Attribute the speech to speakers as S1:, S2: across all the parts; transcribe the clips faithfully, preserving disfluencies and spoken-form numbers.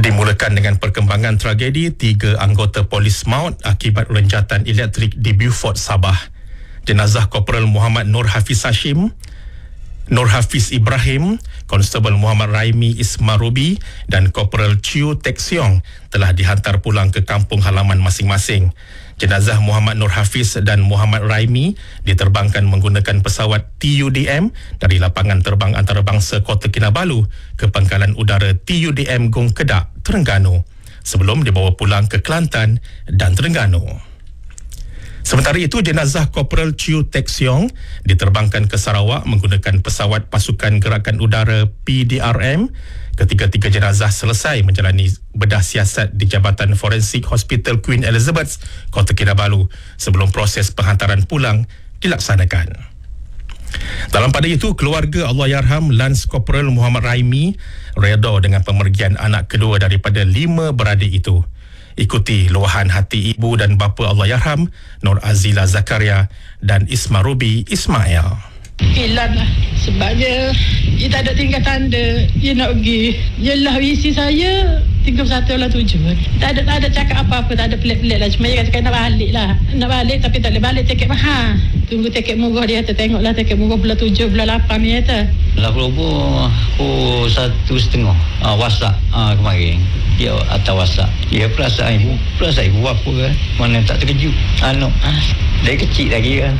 S1: Dimulakan dengan perkembangan tragedi tiga anggota polis maut akibat renjatan elektrik di Beaufort, Sabah. Jenazah Korporal Muhammad Nur Hafiz Hashim, Nur Hafiz Ibrahim, Konstabel Muhammad Raimi Ismarubi dan Korporal Chiu Tek Siong telah dihantar pulang ke kampung halaman masing-masing. Jenazah Muhammad Nur Hafiz dan Muhammad Raimi diterbangkan menggunakan pesawat T U D M dari lapangan terbang antarabangsa Kota Kinabalu ke Pangkalan Udara T U D M Gong Kedak, Terengganu sebelum dibawa pulang ke Kelantan dan Terengganu. Sementara itu, jenazah Korporal Chiu Tek Siong diterbangkan ke Sarawak menggunakan pesawat Pasukan Gerakan Udara P D R M. Ketiga-tiga jenazah selesai menjalani bedah siasat di Jabatan Forensik Hospital Queen Elizabeth, Kota Kinabalu sebelum proses penghantaran pulang dilaksanakan. Dalam pada itu, keluarga Allahyarham Lance Korporal Muhammad Raimi redha dengan pemergian anak kedua daripada lima beradik itu. Ikuti luahan hati ibu dan bapa Allahyarham Nur Azila Zakaria dan Ismarubi Ismail.
S2: Hilang lah. Sebabnya dia tak ada tinggal tanda. Dia nak pergi. Yelah isi saya tiga puluh satu lah tujuan. Tak ada, tak ada cakap apa-apa. Tak ada pelik-pelik lah. Cuma dia cakap nak balik lah. Nak balik tapi tak boleh balik. Tiket mahal. Tunggu tiket murah dia kata. Tengoklah tiket murah bulan tujuh, bulan lapan ni kata.
S3: Lah roboh oh satu setengah. Ah, WhatsApp ah, kemarin. Dia atas WhatsApp. Dia perasaan ibu. Perasaan ibu apa kan. Mana tak terkejut. Anak. Ah, dia kecil lagi kan.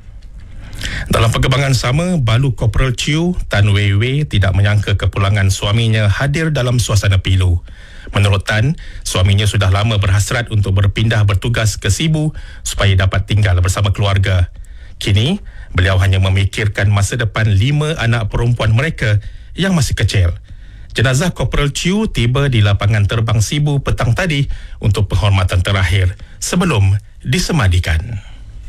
S1: Dalam perkembangan sama, Balu Korporal Chiu Tan Wei Wei tidak menyangka kepulangan suaminya hadir dalam suasana pilu. Menurut Tan, suaminya sudah lama berhasrat untuk berpindah bertugas ke Sibu supaya dapat tinggal bersama keluarga. Kini, beliau hanya memikirkan masa depan lima anak perempuan mereka yang masih kecil. Jenazah Korporal Chiu tiba di lapangan terbang Sibu petang tadi untuk penghormatan terakhir sebelum disemadikan.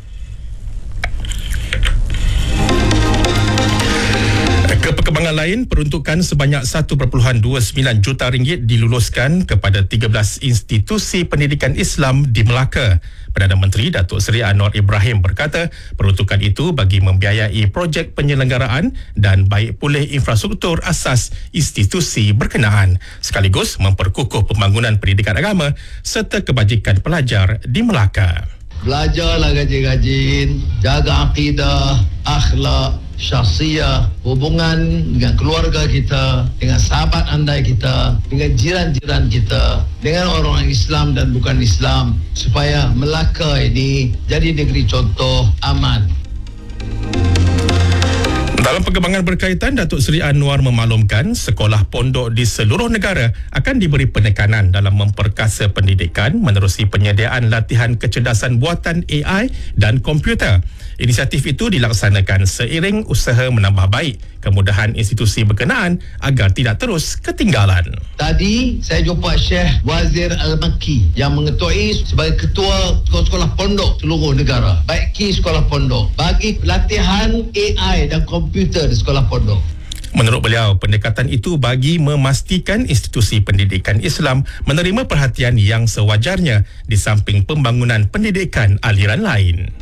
S1: Ke perkembangan lain, peruntukan sebanyak satu perpuluhan dua sembilan juta ringgit diluluskan kepada tiga belas institusi pendidikan Islam di Melaka. Perdana Menteri Datuk Seri Anwar Ibrahim berkata, peruntukan itu bagi membiayai projek penyelenggaraan dan baik pulih infrastruktur asas institusi berkenaan, sekaligus memperkukuh pembangunan pendidikan agama serta kebajikan pelajar di Melaka.
S4: Belajarlah rajin-rajin, jaga akidah, akhlak, syahsiah, hubungan dengan keluarga kita, dengan sahabat andai kita, dengan jiran-jiran kita, dengan orang Islam dan bukan Islam, supaya Melaka ini jadi negeri contoh aman.
S1: Dalam perkembangan berkaitan, Datuk Seri Anwar memaklumkan sekolah pondok di seluruh negara akan diberi penekanan dalam memperkasa pendidikan menerusi penyediaan latihan kecerdasan buatan A I dan komputer. Inisiatif itu dilaksanakan seiring usaha menambah baik kemudahan institusi berkenaan agar tidak terus ketinggalan.
S4: Tadi saya jumpa Syekh Wazir Al-Makki yang mengetuai sebagai ketua sekolah-sekolah pondok seluruh negara. Baiki sekolah pondok bagi latihan A I dan komputer di sekolah pondok.
S1: Menurut beliau, pendekatan itu bagi memastikan institusi pendidikan Islam menerima perhatian yang sewajarnya di samping pembangunan pendidikan aliran lain.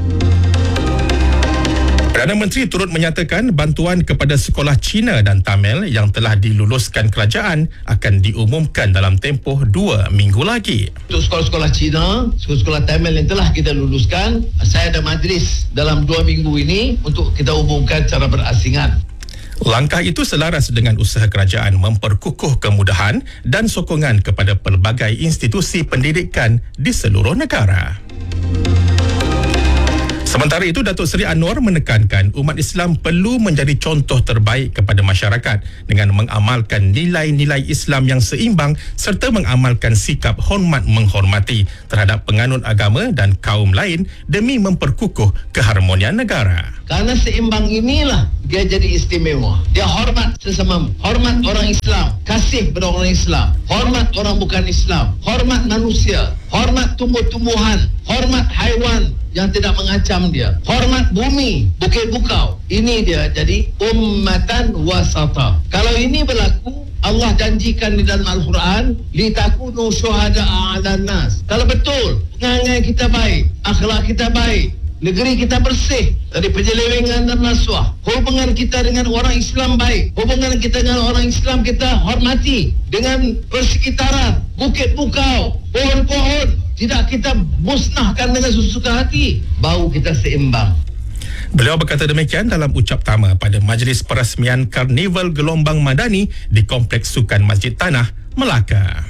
S1: Perdana Menteri turut menyatakan bantuan kepada sekolah Cina dan Tamil yang telah diluluskan kerajaan akan diumumkan dalam tempoh dua minggu lagi.
S4: Untuk sekolah-sekolah Cina, sekolah-sekolah Tamil yang telah kita luluskan, saya ada majlis dalam dua minggu ini untuk kita umumkan secara berasingan.
S1: Langkah itu selaras dengan usaha kerajaan memperkukuh kemudahan dan sokongan kepada pelbagai institusi pendidikan di seluruh negara. Sementara itu, Datuk Seri Anwar menekankan umat Islam perlu menjadi contoh terbaik kepada masyarakat dengan mengamalkan nilai-nilai Islam yang seimbang serta mengamalkan sikap hormat menghormati terhadap penganut agama dan kaum lain demi memperkukuh keharmonian negara.
S4: Karena seimbang inilah dia jadi istimewa. Dia hormat sesama, hormat orang Islam, kasih pada orang Islam, hormat orang bukan Islam, hormat manusia, hormat tumbuh-tumbuhan, hormat haiwan yang tidak mengancam dia, hormat bumi, bukit bukau. Ini dia jadi ummatan wasata. Kalau ini berlaku, Allah janjikan di dalam Al-Quran, litakunu syuhada'a 'alan nas. Kalau betul perangai kita baik, akhlak kita baik, Negeri kita bersih dari penyelewengan dan rasuah. Hubungan kita dengan orang Islam baik. Hubungan kita dengan orang Islam kita hormati. Dengan persekitaran, bukit bukau, pohon-pohon, tidak kita musnahkan dengan sesuka hati. Bau kita seimbang.
S1: Beliau berkata demikian dalam ucap tama pada majlis perasmian Karnival Gelombang Madani di Kompleks Sukan Masjid Tanah, Melaka.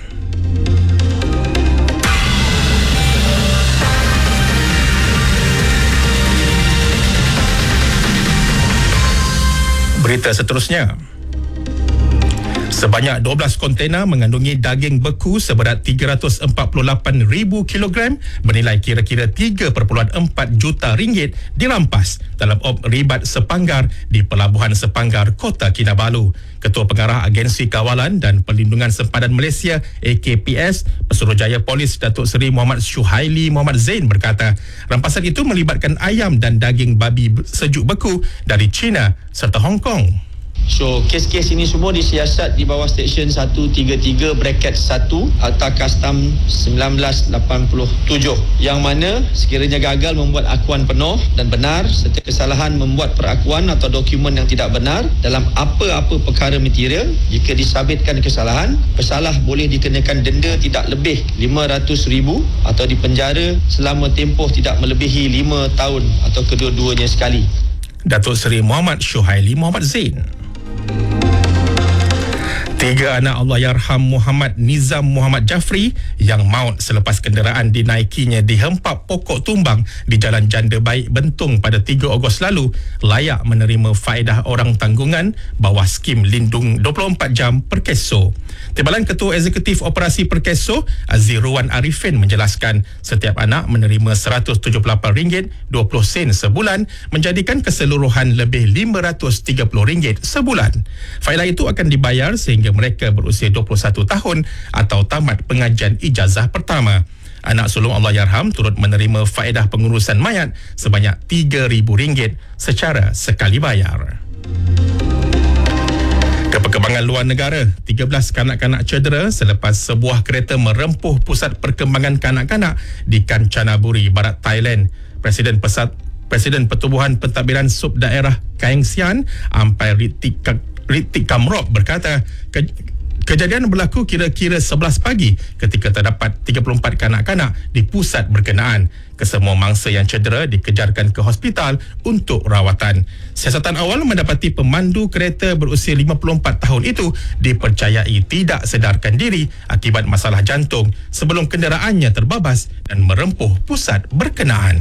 S1: Berita seterusnya. Sebanyak dua belas kontena mengandungi daging beku seberat tiga ratus empat puluh lapan ribu kilogram bernilai kira-kira tiga perpuluhan empat juta ringgit dirampas dalam op ribat Sepanggar di Pelabuhan Sepanggar, Kota Kinabalu. Ketua Pengarah Agensi Kawalan dan Perlindungan Sempadan Malaysia A K P S, Pesuruhjaya Polis Datuk Seri Muhammad Syuhaili Muhammad Zain berkata, rampasan itu melibatkan ayam dan daging babi sejuk beku dari China serta Hong Kong.
S3: So, kes-kes ini semua disiasat di bawah Seksyen seratus tiga puluh tiga bracket satu Akta Kastam seribu sembilan ratus lapan puluh tujuh, yang mana sekiranya gagal membuat akuan penuh dan benar serta kesalahan membuat perakuan atau dokumen yang tidak benar dalam apa-apa perkara material, jika disabitkan kesalahan, pesalah boleh dikenakan denda tidak lebih lima ratus ribu atau dipenjara selama tempoh tidak melebihi lima tahun atau kedua-duanya sekali.
S1: Datuk Seri Muhammad Syuhaili Muhammad Zain. Tiga anak Allahyarham Muhammad Nizam Muhammad Jafri yang maut selepas kenderaan dinaikinya dihempap pokok tumbang di Jalan Janda Baik Bentung pada tiga Ogos lalu layak menerima faedah orang tanggungan bawah skim lindung dua puluh empat jam Perkeso. Timbalan Ketua Eksekutif Operasi Perkeso Azirwan Arifin menjelaskan setiap anak menerima seratus tujuh puluh lapan ringgit dua puluh sen sebulan, menjadikan keseluruhan lebih lima ratus tiga puluh ringgit sebulan. Faedah itu akan dibayar sehingga mereka berusia dua puluh satu tahun atau tamat pengajian ijazah pertama. Anak sulung Allahyarham turut menerima faedah pengurusan mayat sebanyak tiga ribu ringgit secara sekali bayar. Ke perkembangan luar negara, tiga belas kanak-kanak cedera selepas sebuah kereta merempuh pusat perkembangan kanak-kanak di Kanchanaburi, Barat Thailand. Presiden Pesat Presiden Pertubuhan Pentadbiran Sub Daerah Kaeng Sian, Ampai Ritik Ritik Kamrop berkata, ke, kejadian berlaku kira-kira sebelas pagi ketika terdapat tiga puluh empat kanak-kanak di pusat berkenaan. Kesemua mangsa yang cedera dikejarkan ke hospital untuk rawatan. Siasatan awal mendapati pemandu kereta berusia lima puluh empat tahun itu dipercayai tidak sedarkan diri akibat masalah jantung sebelum kenderaannya terbabas dan merempuh pusat berkenaan.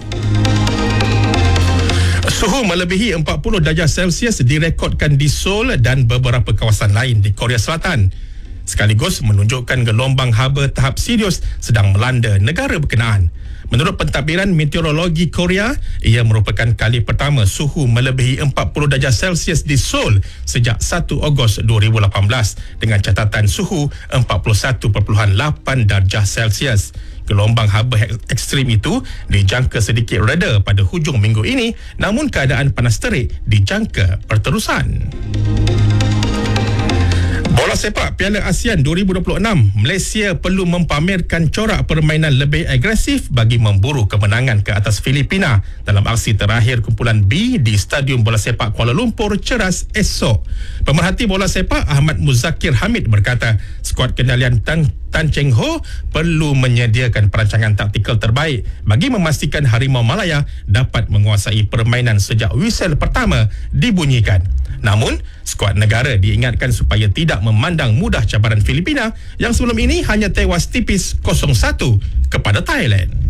S1: Suhu melebihi empat puluh darjah Celsius direkodkan di Seoul dan beberapa kawasan lain di Korea Selatan, sekaligus menunjukkan gelombang haba tahap serius sedang melanda negara berkenaan. Menurut Pentadbiran Meteorologi Korea, ia merupakan kali pertama suhu melebihi empat puluh darjah Celsius di Seoul sejak satu Ogos dua ribu lapan belas dengan catatan suhu empat puluh satu perpuluhan lapan darjah Celsius. Gelombang haba ekstrim itu dijangka sedikit reda pada hujung minggu ini, namun keadaan panas terik dijangka berterusan. Bola sepak Piala ASEAN dua ribu dua puluh enam, Malaysia perlu mempamerkan corak permainan lebih agresif bagi memburu kemenangan ke atas Filipina dalam aksi terakhir kumpulan B di Stadium Bola Sepak Kuala Lumpur Ceras esok. Pemerhati bola sepak Ahmad Muzakir Hamid berkata, skuad kendalian Tan, Tan Cheng Ho perlu menyediakan perancangan taktikal terbaik bagi memastikan Harimau Malaya dapat menguasai permainan sejak whistle pertama dibunyikan. Namun, skuad negara diingatkan supaya tidak memandang mudah cabaran Filipina yang sebelum ini hanya tewas tipis kosong satu kepada Thailand.